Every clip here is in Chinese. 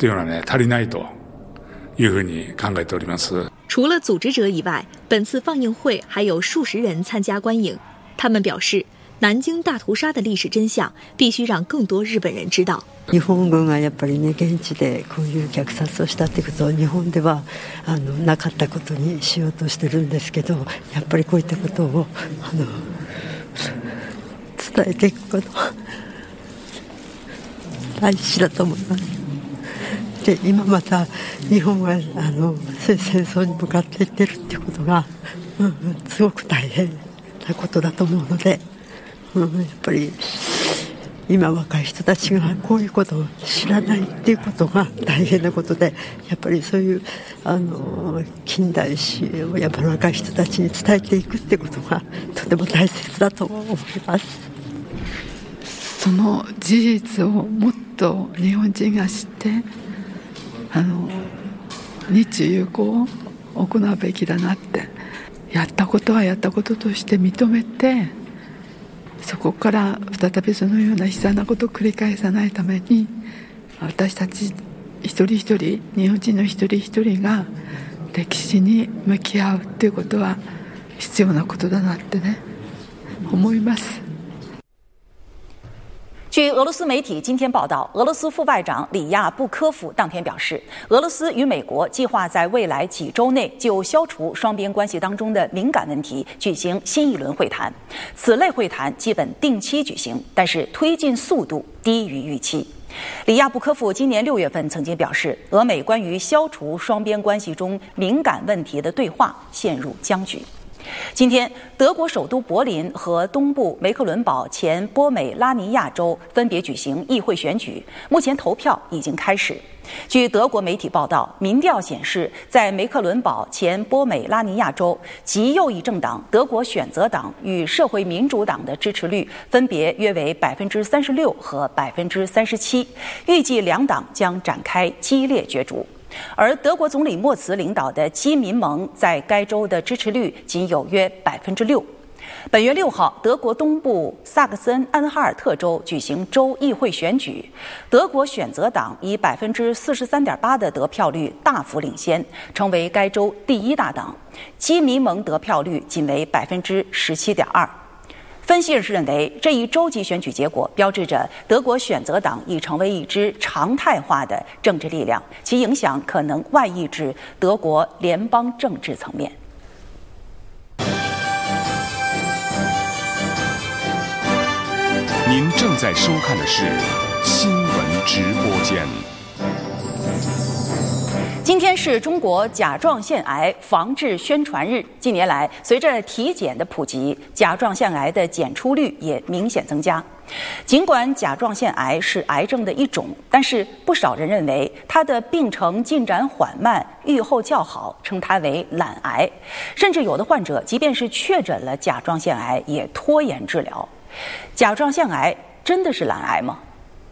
というのはね、足りないというふうに考えております。 除了组织者以外，本次放映会还有数十人参加观影。他们表示，南京大屠杀的历史真相必须让更多日本人知道。 日本軍がやっぱりね、現地でこういう虐殺をしたってことを日本ではなかったことにしようとしてるんですけど、やっぱりこういったことを伝えていくこと大事だと思います。で、今また日本が戦争に向かっていってるってことが、すごく大変なことだと思うので、やっぱり今若い人たちがこういうことを知らないっていうことが大変なことで、やっぱりそういう近代史をやっぱり若い人たちに伝えていくってことがとても大切だと思います。 その事実をもっと日本人が知って、日中友好を行うべきだなって、やったことはやったこととして認めて、そこから再びそのような悲惨なことを繰り返さないために、私たち一人一人、日本人の一人一人が歴史に向き合うっていうことは必要なことだなってね、思います。 据俄罗斯媒体今天报道，俄罗斯副外长里亚布科夫当天表示，俄罗斯与美国计划在未来几周内就消除双边关系当中的敏感问题举行新一轮会谈。此类会谈基本定期举行，但是推进速度低于预期。里亚布科夫今年6月份曾经表示，俄美关于消除双边关系中敏感问题的对话陷入僵局。今天，德国首都柏林和东部梅克伦堡前波美拉尼亚州分别举行议会选举，目前投票已经开始。据德国媒体报道，民调显示，在梅克伦堡前波美拉尼亚州，极右翼政党德国选择党与社会民主党的支持率分别约为36%和37%，预计两党将展开激烈角逐。而德国总理默茨领导的基民盟在该州的支持率仅有约6%。本月6号，德国东部萨克森安哈尔特州举行州议会选举，德国选择党以43.8%的得票率大幅领先，成为该州第一大党。基民盟得票率仅为17.2%。分析人士认为，这一州级选举结果标志着德国选择党已成为一支常态化的政治力量，其影响可能外溢至德国联邦政治层面。 您正在收看的是新闻直播间。 今天是中国甲状腺癌防治宣传日。近年来，随着体检的普及，甲状腺癌的检出率也明显增加。尽管甲状腺癌是癌症的一种，但是不少人认为它的病程进展缓慢，预后较好，称它为懒癌。甚至有的患者即便是确诊了甲状腺癌，也拖延治疗。甲状腺癌真的是懒癌吗？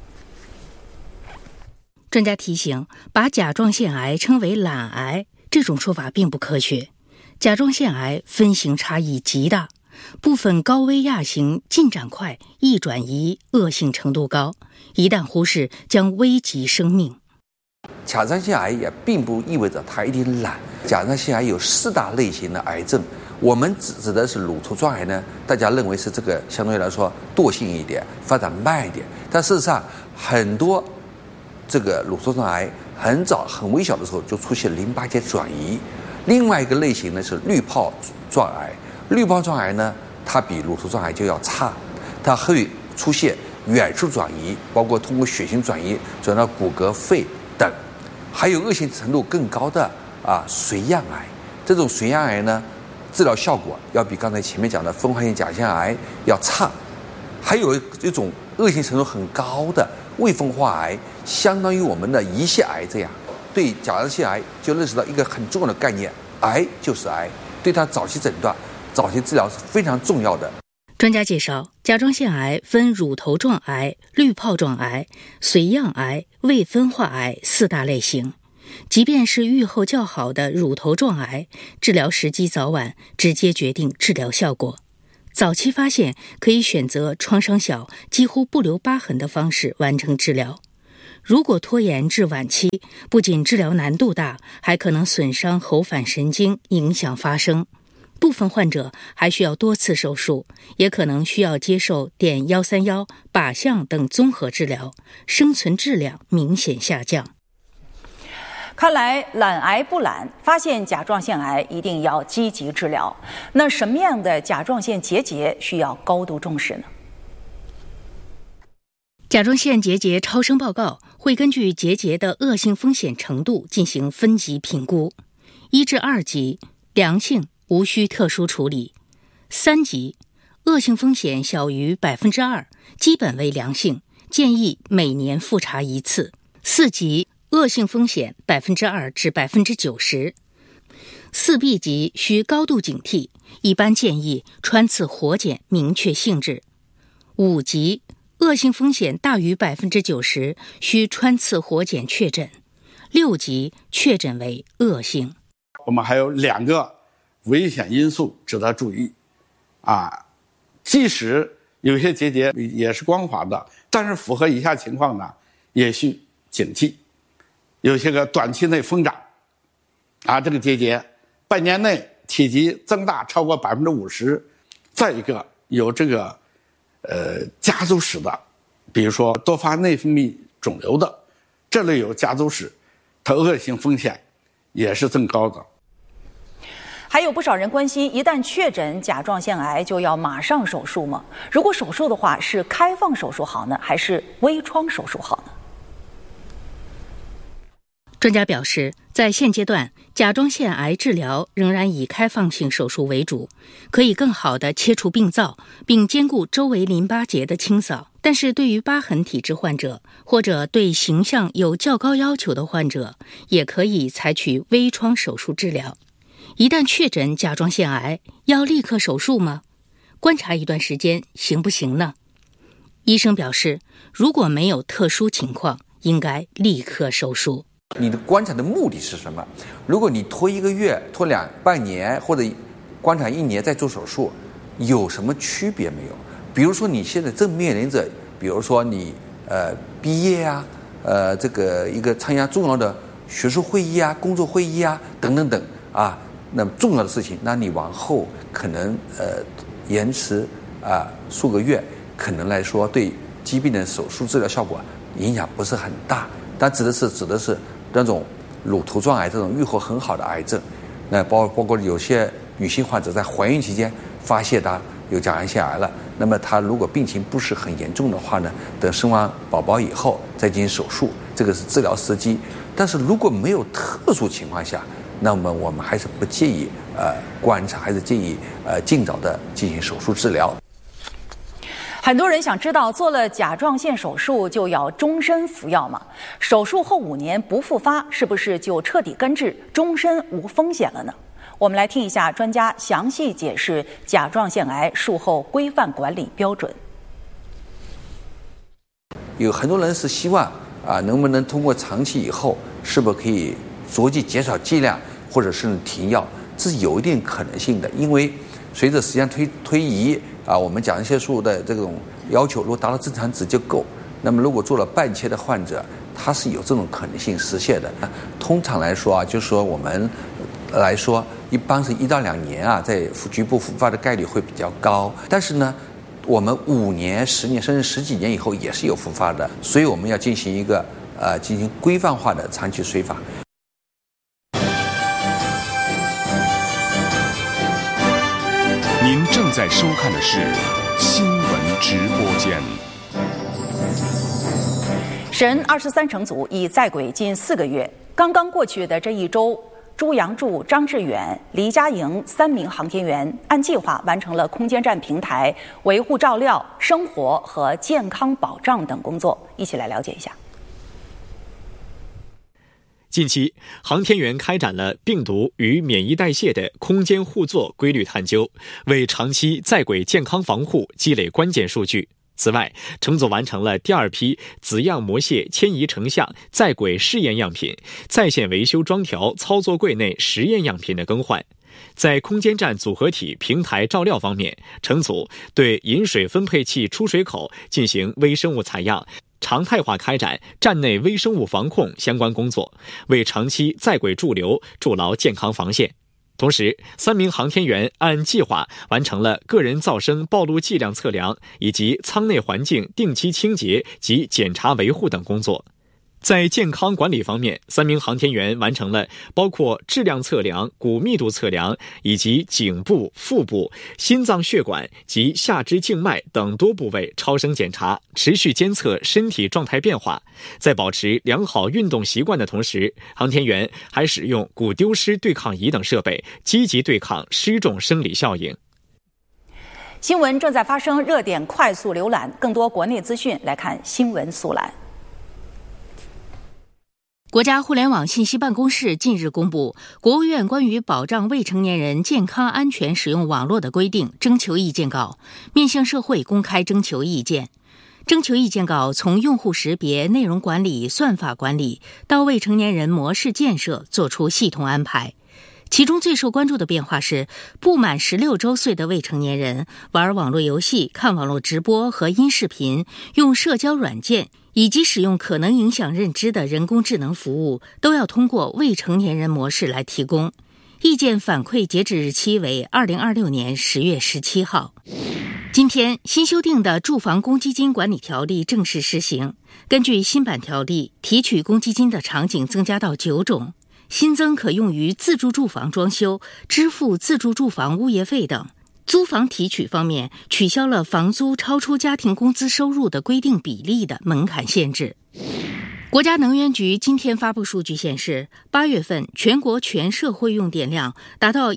专家提醒，把甲状腺癌称为懒癌，这种说法并不科学。甲状腺癌分型差异极大，部分高危亚型进展快，易转移，恶性程度高，一旦忽视将危及生命。 甲状腺癌也并不意味着它一定懒。甲状腺癌有4大类型的癌症，我们指的是乳头状癌呢，大家认为是这个相对来说惰性一点，发展慢一点，但事实上很多这个乳头状癌很早很微小的时候就出现淋巴结转移。另外一个类型呢是滤泡状癌，滤泡状癌呢它比乳头状癌就要差，它会出现远处转移，包括通过血型转移转到骨骼、肺等，还有恶性程度更高的髓样癌。这种髓样癌呢治疗效果要比刚才前面讲的分化性甲腺癌要差。还有一种恶性程度很高的未分化癌，相当于我们的胰腺癌这样。对甲状腺癌就认识到一个很重要的概念，癌就是癌，对它早期诊断、早期治疗是非常重要的。 专家介绍，甲状腺癌分乳头状癌、滤泡状癌、髓样癌、未分化癌4大类型。即便是预后较好的乳头状癌，治疗时机早晚直接决定治疗效果。早期发现可以选择创伤小、几乎不留疤痕的方式完成治疗。 如果拖延至晚期，不仅治疗难度大，还可能损伤喉返神经，影响发声。部分患者还需要多次手术，也可能需要接受碘131、靶向等综合治疗，生存质量明显下降。 看来懒癌不懒，发现甲状腺癌一定要积极治疗。那什么样的甲状腺结节需要高度重视呢？ 甲状腺结节超声报告会根据结节的恶性风险程度进行分级评估，1至2级良性，无需特殊处理；3级恶性风险小于2%，基本为良性，建议每年复查1次；4级恶性风险2%至90%；4B 级需高度警惕，一般建议穿刺活检明确性质；5级恶性风险大于90%，需穿刺活检确诊；6级确诊为恶性。 我们还有2个危险因素值得注意即使有些结节也是光滑的，但是符合以下情况呢，也需警惕。有些个短期内疯长这个结节半年内体积增大超过50%，再一个有这个家族史的，比如说多发内分泌肿瘤的，这类有家族史，它恶性风险也是增高的。 还有不少人关心，一旦确诊甲状腺癌就要马上手术吗？如果手术的话，是开放手术好呢，还是微创手术好呢？ 专家表示，在现阶段，甲状腺癌治疗仍然以开放性手术为主，可以更好地切除病灶，并兼顾周围淋巴结的清扫。但是对于疤痕体质患者，或者对形象有较高要求的患者，也可以采取微创手术治疗。一旦确诊甲状腺癌，要立刻手术吗？观察一段时间行不行呢？医生表示，如果没有特殊情况，应该立刻手术。 你的观察的目的是什么？如果你拖1个月、拖半年，或者观察1年再做手术，有什么区别没有？比如说你现在正面临着，比如说你毕业这个一个参加重要的学术会议工作会议等等等那么重要的事情，那你往后可能延迟数个月，可能来说对疾病的手术治疗效果影响不是很大。但指的是那种乳头状癌这种预后很好的癌症，那包括有些女性患者在怀孕期间发现她有甲状腺癌了，那么她如果病情不是很严重的话呢，等生完宝宝以后再进行手术，这个是治疗时机。但是如果没有特殊情况下，那么我们还是不建议观察，还是建议尽早的进行手术治疗。 很多人想知道，做了甲状腺手术就要终身服药吗？手术后5年不复发，是不是就彻底根治，终身无风险了呢？我们来听一下专家详细解释甲状腺癌术后规范管理标准。 有很多人是希望能不能通过长期以后，是不是可以逐级减少剂量，或者是停药，这是有一定可能性的。因为随着时间推移我们甲状腺素的这种要求如果达到正常值就够，那么如果做了半切的患者，他是有这种可能性实现的。通常来说就是说我们来说一般是1到2年在局部复发的概率会比较高，但是呢我们5年、10年甚至10几年以后也是有复发的，所以我们要进行一个进行规范化的长期随访。 您正在收看的是新闻直播间。 神23乘组已在轨近4个月，刚刚过去的这一周，朱杨柱、张志远、黎佳莹3名航天员按计划完成了空间站平台维护照料、生活和健康保障等工作。一起来了解一下。 近期，航天员开展了病毒与免疫代谢的空间互作规律探究，为长期在轨健康防护积累关键数据。此外，乘组完成了第2批子样模蟹迁移成像在轨试验样品、在线维修装条操作柜内实验样品的更换。在空间站组合体平台照料方面，乘组对饮水分配器出水口进行微生物采样， 常态化开展站内微生物防控相关工作，为长期在轨驻留筑牢健康防线。同时，3名航天员按计划完成了个人噪声暴露剂量测量以及舱内环境定期清洁及检查维护等工作。在健康管理方面，3名航天员完成了包括质量测量、骨密度测量以及颈部、腹部、心脏血管及下肢静脉等多部位超声检查，持续监测身体状态变化。在保持良好运动习惯的同时，航天员还使用骨丢失对抗仪等设备，积极对抗失重生理效应。 新闻正在发生，热点快速浏览，更多国内资讯来看新闻速览。 国家互联网信息办公室近日公布国务院关于保障未成年人健康安全使用网络的规定征求意见稿，面向社会公开征求意见。征求意见稿从用户识别、内容管理、算法管理到未成年人模式建设做出系统安排。其中最受关注的变化是，不满16周岁的未成年人玩网络游戏、看网络直播和音视频，用社交软件以及使用可能影响认知的人工智能服务，都要通过未成年人模式来提供。意见反馈截止日期为2026年10月17号。今天，新修订的住房公积金管理条例正式施行。根据新版条例，提取公积金的场景增加到9种。新增可用于自住住房装修、支付自住住房物业费等。租房提取方面，取消了房租超出家庭工资收入的规定比例的门槛限制。国家能源局今天发布数据显示，8月份全国全社会用电量达到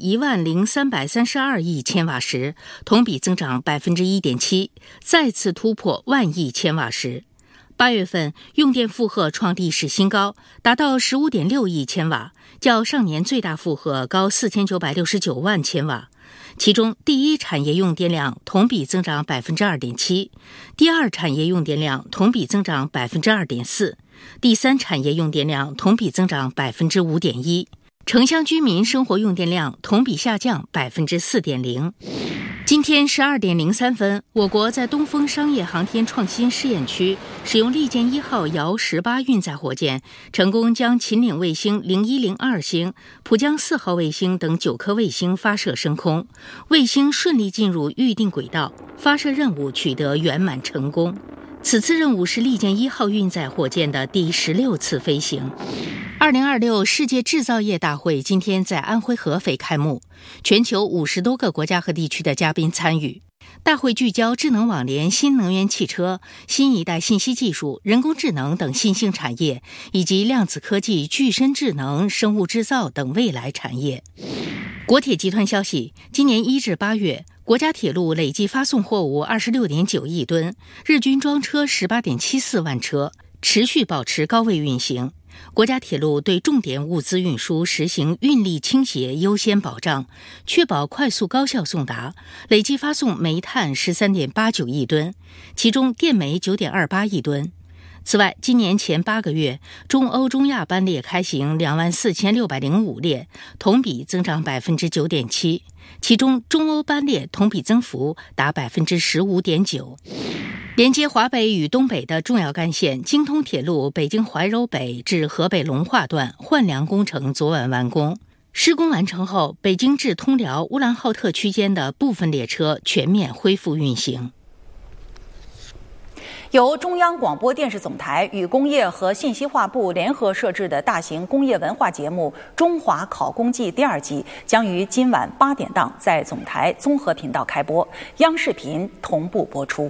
10332亿千瓦时，同比增长 1.7%， 再次突破万亿千瓦时。8月份用电负荷创历史新高，达到 15.6 亿千瓦，较上年最大负荷高4969万千瓦。其中，第一产业用电量同比增长 2.7%， 第二产业用电量同比增长 2.4%， 第三产业用电量同比增长 5.1%， 城乡居民生活用电量同比下降 4.0%。今天12点03分，我国在东风商业航天创新试验区使用利剑1号遥18运载火箭，成功将秦岭卫星01、02星、浦江4号卫星等9颗卫星发射升空，卫星顺利进入预定轨道，发射任务取得圆满成功。此次任务是利剑1号运载火箭的第16次飞行。2026世界制造业大会今天在安徽合肥开幕，全球50多个国家和地区的嘉宾参与。大会聚焦智能网联、新能源汽车、新一代信息技术、人工智能等新兴产业，以及量子科技、具身智能、生物制造等未来产业。国铁集团消息，今年1至8月，国家铁路累计发送货物 26.9 亿吨，日均装车 18.74 万车，持续保持高位运行。国家铁路对重点物资运输实行运力倾斜优先保障，确保快速高效送达，累计发送煤炭 13.89 亿吨，其中电煤 9.28 亿吨。此外，今年前8个月，中欧中亚班列开行24,605列，同比增长 9.7%， 其中中欧班列同比增幅达 15.9%。连接华北与东北的重要干线京通铁路北京怀柔北至河北隆化段换梁工程昨晚完工，施工完成后，北京至通辽乌兰浩特区间的部分列车全面恢复运行。 由中央广播电视总台与工业和信息化部联合摄制的大型工业文化节目《中华考工记》第2季将于今晚8点档在总台综合频道开播，央视频同步播出。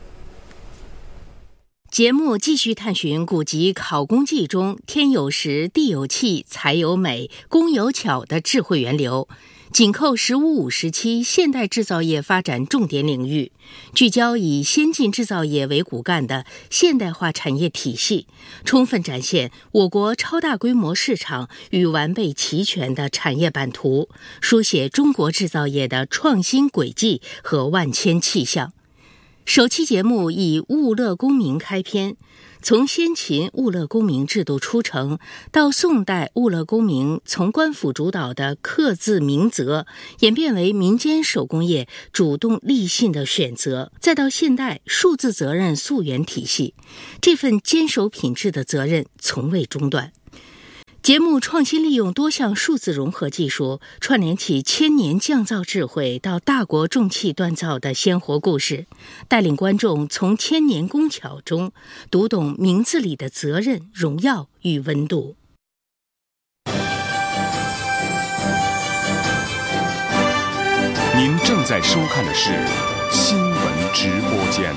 节目继续探寻古籍《考工记》中天有时、地有气、财有美、工有巧的智慧源流，紧扣15-5时期现代制造业发展重点领域，聚焦以先进制造业为骨干的现代化产业体系，充分展现我国超大规模市场与完备齐全的产业版图，书写中国制造业的创新轨迹和万千气象。首期节目以物乐功名开篇， 从先秦物勒功名制度出成，到宋代物勒功名从官府主导的刻字明则，演变为民间手工业主动立信的选择，再到现代数字责任溯源体系，这份坚守品质的责任从未中断。节目创新利用多项数字融合技术，串联起千年匠造智慧到大国重器锻造的鲜活故事，带领观众从千年工巧中读懂名字里的责任、荣耀与温度。 您正在收看的是新闻直播间。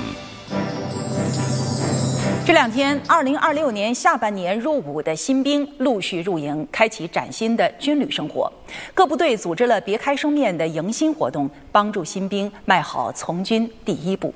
这两天，2026年下半年入伍的新兵陆续入营，开启崭新的军旅生活。各部队组织了别开生面的迎新活动，帮助新兵迈好从军第一步。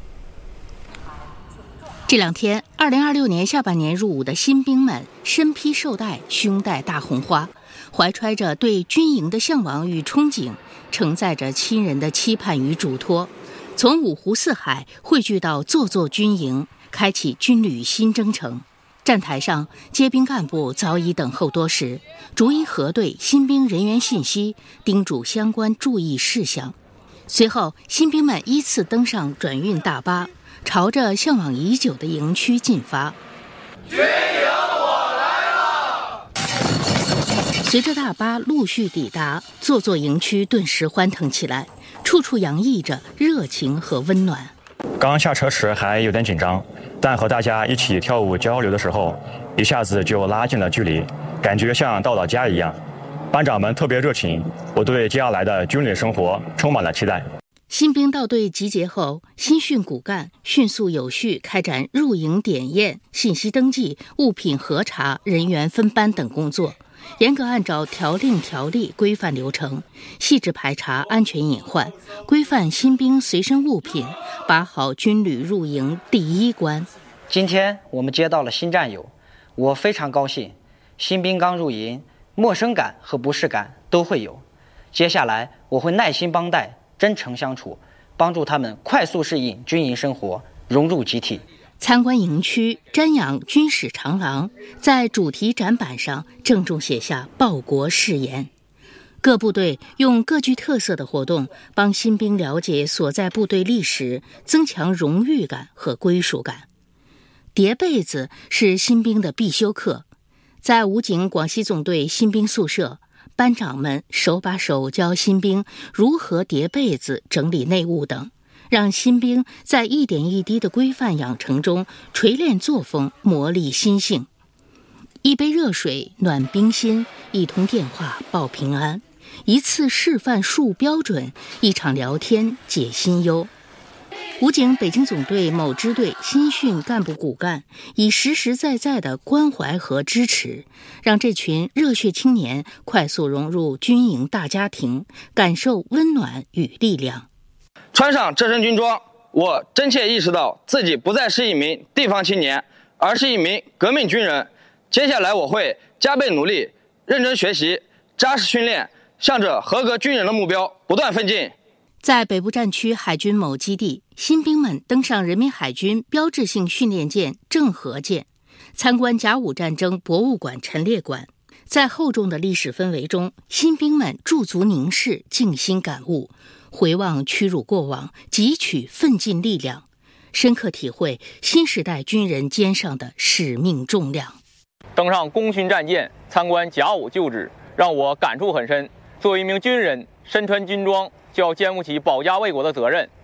这两天，2026年下半年入伍的新兵们身披绶带，胸戴大红花，怀揣着对军营的向往与憧憬，承载着亲人的期盼与嘱托，从五湖四海汇聚到座座军营，开启军旅新征程。站台上，接兵干部早已等候多时，逐一核对新兵人员信息，叮嘱相关注意事项。随后，新兵们依次登上转运大巴，朝着向往已久的营区进发。 军营我来了！ 随着大巴陆续抵达，座座营区顿时欢腾起来，处处洋溢着热情和温暖。 刚下车时还有点紧张，但和大家一起跳舞交流的时候，一下子就拉近了距离，感觉像到了家一样。班长们特别热情，我对接下来的军旅生活充满了期待。 新兵到队集结后，新训骨干迅速有序开展入营点验、信息登记、物品核查、人员分班等工作，严格按照条令条例规范流程，细致排查安全隐患，规范新兵随身物品，把好军旅入营第一关。 今天我们接到了新战友，我非常高兴。新兵刚入营，陌生感和不适感都会有，接下来我会耐心帮带，真诚相处，帮助他们快速适应军营生活，融入集体。 参观营区，瞻仰军史长廊，在主题展板上郑重写下报国誓言。各部队用各具特色的活动，帮新兵了解所在部队历史，增强荣誉感和归属感。叠被子是新兵的必修课，在武警广西总队新兵宿舍，班长们手把手教新兵如何叠被子、整理内务等，让新兵在一点一滴的规范养成中锤炼作风，磨砺心性。一杯热水暖兵心，一通电话报平安，一次示范树标准，一场聊天解心忧。武警北京总队某支队新训干部骨干以实实在在的关怀和支持，让这群热血青年快速融入军营大家庭，感受温暖与力量。 穿上这身军装，我真切意识到自己不再是一名地方青年，而是一名革命军人。接下来我会加倍努力，认真学习，扎实训练，向着合格军人的目标不断奋进。 在北部战区海军某基地，新兵们登上人民海军标志性训练舰郑和舰，参观甲午战争博物馆陈列馆。在厚重的历史氛围中，新兵们驻足凝视，静心感悟，回望屈辱过往，汲取奋进力量，深刻体会新时代军人肩上的使命重量。 登上功勋战舰，参观甲午旧址，让我感触很深。作为一名军人，身穿军装就要肩负起保家卫国的责任。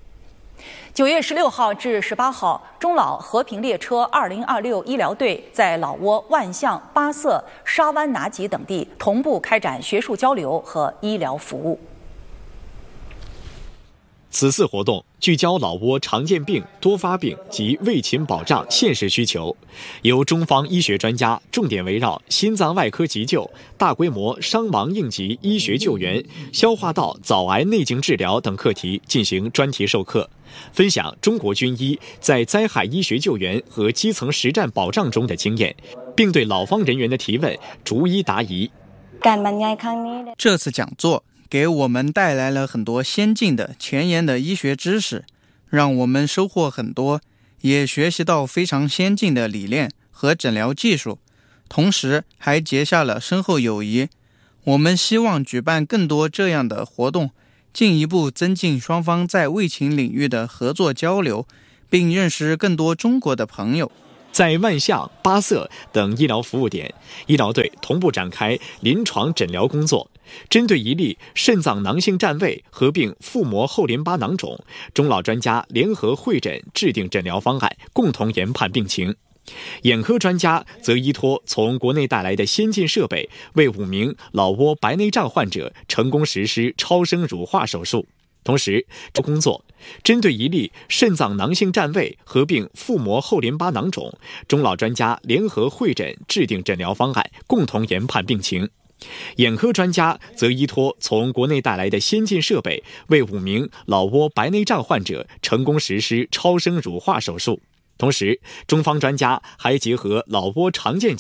9月16号至18号，中老和平列车2026医疗队在老挝、万象、巴色、沙湾拿吉等地同步开展学术交流和医疗服务。 此次活动聚焦老挝常见病、多发病及为勤保障现实需求，由中方医学专家重点围绕心脏外科急救、大规模伤亡应急医学救援、消化道早癌内镜治疗等课题进行专题授课，分享中国军医在灾害医学救援和基层实战保障中的经验，并对老方人员的提问逐一答疑。 这次讲座给我们带来了很多先进的前沿的医学知识，让我们收获很多， 也学习到非常先进的理念和诊疗技术，同时还结下了深厚友谊。我们希望举办更多这样的活动，进一步增进双方在卫勤领域的合作交流，并认识更多中国的朋友。 在万象、巴瑟等医疗服务点，医疗队同步展开临床诊疗工作，针对一例肾脏囊性占位合并腹膜后淋巴囊肿，中老专家联合会诊制定诊疗方案，共同研判病情。眼科专家则依托从国内带来的先进设备，为5名老挝白内障患者成功实施超声乳化手术。同时，这工作针对一例肾脏囊性占位合并腹膜后淋巴囊肿，中老专家联合会诊制定诊疗方案，共同研判病情。眼科专家则依托从国内带来的先进设备，为5名老挝白内障患者成功实施超声乳化手术。同时，中方专家还结合老挝常见